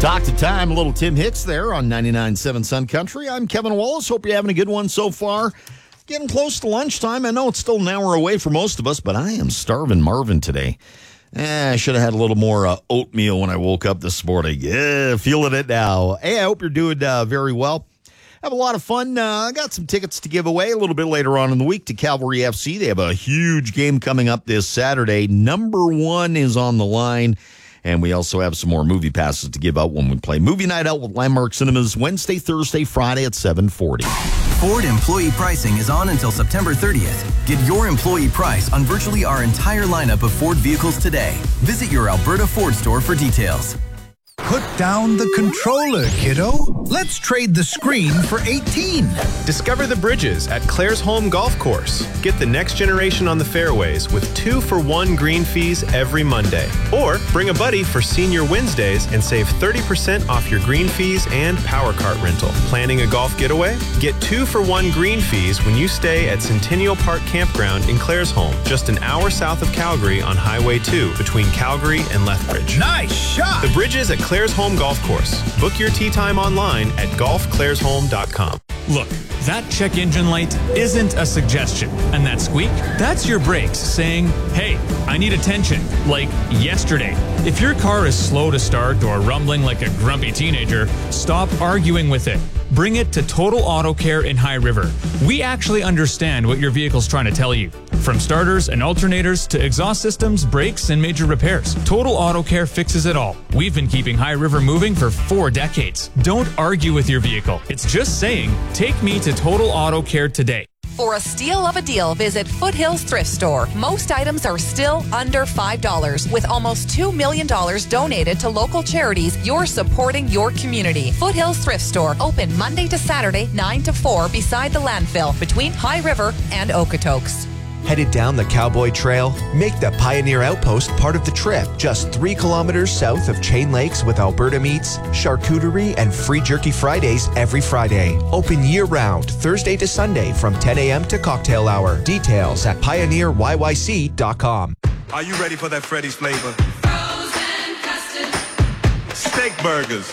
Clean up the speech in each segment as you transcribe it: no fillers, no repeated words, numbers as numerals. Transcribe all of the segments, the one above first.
Talk to Time, a little Tim Hicks there on 99.7 Sun Country. I'm Kevin Wallace. Hope you're having a good one so far. Getting close to lunchtime. I know it's still an hour away for most of us, but I am starving Marvin today. I should have had a little more oatmeal when I woke up this morning. Feeling it now. Hey, I hope you're doing very well. Have a lot of fun. I got some tickets to give away a little bit later on in the week to Calvary FC. They have a huge game coming up this Saturday. Number 1 is on the line. And we also have some more movie passes to give out when we play Movie Night Out with Landmark Cinemas Wednesday, Thursday, Friday at 7:40. Ford employee pricing is on until September 30th. Get your employee price on virtually our entire lineup of Ford vehicles today. Visit your Alberta Ford store for details. Put down the controller, kiddo. Let's trade the screen for 18. Discover the bridges at Claire's Home Golf Course. Get the next generation on the fairways with 2-for-1 green fees every Monday. Or bring a buddy for Senior Wednesdays and save 30% off your green fees and power cart rental. Planning a golf getaway? Get 2-for-1 green fees when you stay at Centennial Park Campground in Claire's Home, just an hour south of Calgary on Highway 2 between Calgary and Lethbridge. Nice shot! The bridges at Claire's Home Golf Course. Book your tee time online at golfclairshome.com. Look, that check engine light isn't a suggestion. And that squeak, that's your brakes saying, hey, I need attention, like yesterday. If your car is slow to start or rumbling like a grumpy teenager, stop arguing with it. Bring it to Total Auto Care in High River. We actually understand what your vehicle's trying to tell you. From starters and alternators to exhaust systems, brakes, and major repairs, Total Auto Care fixes it all. We've been keeping High River moving for 4 decades. Don't argue with your vehicle. It's just saying, take me to Total Auto Care today. For a steal of a deal, visit Foothills Thrift Store. Most items are still under $5. With almost $2 million donated to local charities, you're supporting your community. Foothills Thrift Store, open Monday to Saturday, 9 to 4, beside the landfill, between High River and Okotoks. Headed down the Cowboy Trail? Make the Pioneer Outpost part of the trip. Just 3 kilometers south of Chain Lakes with Alberta meats, charcuterie, and free Jerky Fridays every Friday. Open year-round, Thursday to Sunday from 10 a.m. to cocktail hour. Details at pioneeryyc.com. Are you ready for that Freddy's flavor? Frozen custard. Steak burgers.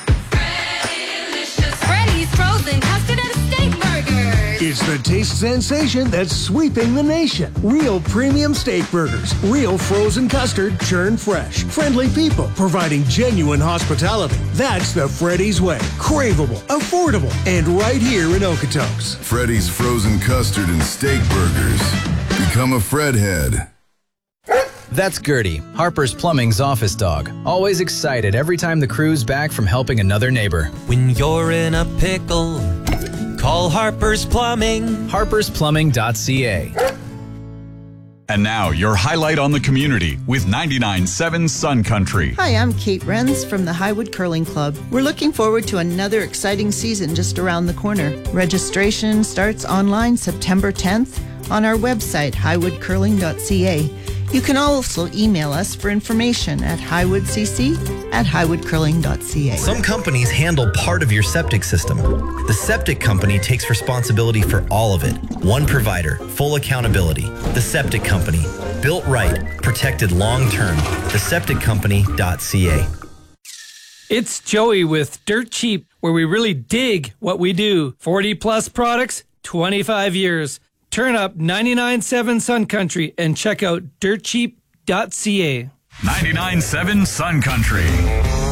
Freddy's frozen custard and steak burgers. It's the taste sensation that's sweeping the nation. Real premium steak burgers. Real frozen custard, churned fresh. Friendly people providing genuine hospitality. That's the Freddy's way. Craveable, affordable, and right here in Okotoks. Freddy's frozen custard and steak burgers. Become a Fredhead. That's Gertie, Harper's Plumbing's office dog. Always excited every time the crew's back from helping another neighbor. When you're in a pickle, call Harper's Plumbing. Harper'sPlumbing.ca. And now, your highlight on the community with 99.7 Sun Country. Hi, I'm Kate Renz from the Highwood Curling Club. We're looking forward to another exciting season just around the corner. Registration starts online September 10th on our website, highwoodcurling.ca. You can also email us for information at highwoodcc@highwoodcurling.ca. Some companies handle part of your septic system. The septic company takes responsibility for all of it. One provider, full accountability. The Septic Company. Built right, protected long term. thesepticcompany.ca. It's Joey with Dirt Cheap, where we really dig what we do. 40 plus products, 25 years. Turn up 99.7 Sun Country and check out dirtcheap.ca. 99.7 Sun Country.